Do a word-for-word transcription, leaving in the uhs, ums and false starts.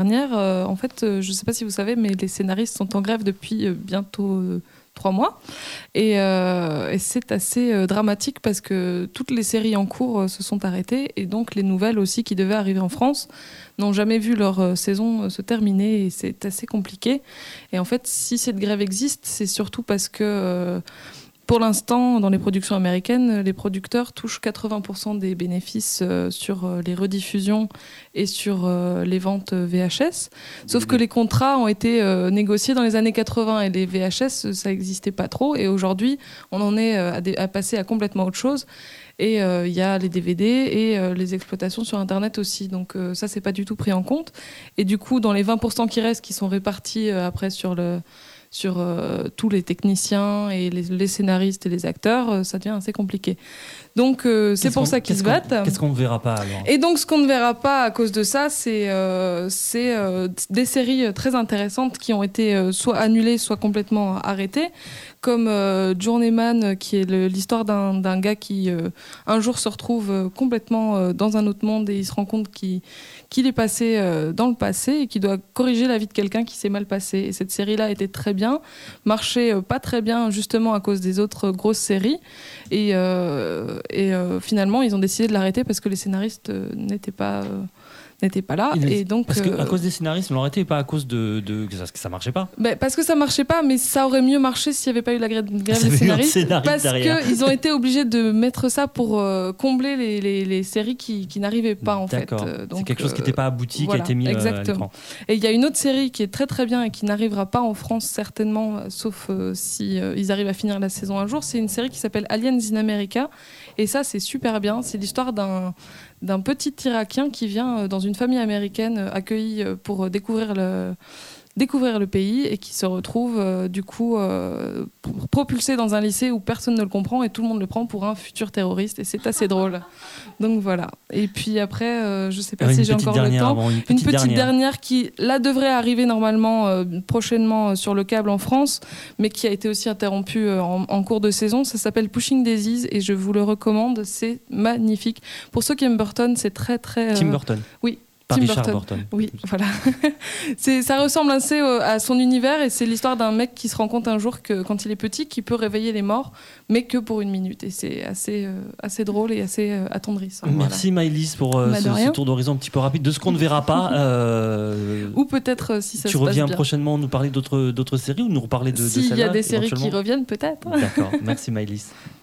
dernière, euh, en fait, euh, je ne sais pas si vous savez, mais les scénaristes sont en grève depuis euh, bientôt euh, trois mois. Et, euh, et c'est assez euh, dramatique parce que toutes les séries en cours euh, se sont arrêtées et donc les nouvelles aussi qui devaient arriver en France n'ont jamais vu leur euh, saison euh, se terminer et c'est assez compliqué. Et en fait, si cette grève existe, c'est surtout parce que... Euh, Pour l'instant, dans les productions américaines, les producteurs touchent quatre-vingts pour cent des bénéfices euh, sur euh, les rediffusions et sur euh, les ventes V H S. Sauf que les contrats ont été euh, négociés dans les années quatre-vingts et les V H S, ça n'existait pas trop. Et aujourd'hui, on en est euh, à, des, à passer à complètement autre chose. Et il euh, y a les D V D et euh, les exploitations sur Internet aussi. Donc euh, ça, c'est pas du tout pris en compte. Et du coup, dans les vingt pour cent qui restent, qui sont répartis euh, après sur le... sur euh, tous les techniciens et les, les scénaristes et les acteurs, euh, ça devient assez compliqué. Donc euh, c'est pour ça qu'ils se battent. Qu'est-ce qu'on ne verra pas alors ? Et donc ce qu'on ne verra pas à cause de ça, c'est, euh, c'est euh, des séries très intéressantes qui ont été euh, soit annulées, soit complètement arrêtées, comme euh, Journeyman, qui est le, l'histoire d'un, d'un gars qui euh, un jour se retrouve euh, complètement euh, dans un autre monde et il se rend compte qu'il, qu'il est passé euh, dans le passé et qu'il doit corriger la vie de quelqu'un qui s'est mal passé. Et cette série-là était très bien, marchait euh, pas très bien justement à cause des autres grosses séries. Et, euh, et euh, finalement, ils ont décidé de l'arrêter parce que les scénaristes euh, n'étaient pas... Euh, n'était pas là. Et donc, parce qu'à euh, cause des scénaristes, ils l'ont arrêté et pas à cause de, de que, ça, que ça marchait pas. Ben, parce que ça marchait pas, mais ça aurait mieux marché s'il n'y avait pas eu la grève, grève des scénaristes. Parce qu'ils ont été obligés de mettre ça pour euh, combler les, les, les séries qui, qui n'arrivave pas en D'accord. fait. Donc, c'est quelque chose qui n'était pas abouti, voilà, qui a été mis exactement. Euh, à l'écran. Et il y a une autre série qui est très très bien et qui n'arrivera pas en France certainement, euh, sauf euh, si euh, ils arrivent à finir la saison un jour. C'est une série qui s'appelle Aliens in America. Et ça, c'est super bien. C'est l'histoire d'un d'un petit Irakien qui vient dans une famille américaine accueillie pour découvrir le, découvrir le pays et qui se retrouve euh, du coup euh, propulsé dans un lycée où personne ne le comprend et tout le monde le prend pour un futur terroriste et c'est assez drôle. Donc voilà. Et puis après, euh, je sais pas Alors, si j'ai encore le temps. Avant, une petite, une petite dernière. dernière qui là devrait arriver normalement euh, prochainement sur le câble en France, mais qui a été aussi interrompue euh, en, en cours de saison. Ça s'appelle Pushing Daisies et je vous le recommande. C'est magnifique. Pour ceux qui aiment Burton, c'est très très. Euh... Tim Burton. Oui. Par Tim Richard Burton. Burton. Oui, voilà. c'est, ça ressemble assez à son univers et c'est l'histoire d'un mec qui se rend compte un jour que quand il est petit, qu'il peut réveiller les morts, mais que pour une minute. Et c'est assez, euh, assez drôle et assez euh, attendrissant. Merci voilà. Maëlys pour euh, bah, ce, ce tour d'horizon un petit peu rapide de ce qu'on ne verra pas. Euh... Ou peut-être euh, si ça tu se passe bien. reviens prochainement nous parler d'autres, d'autres séries ou nous reparler de, S'il de y a des séries qui reviennent, peut-être. D'accord, merci Maëlys.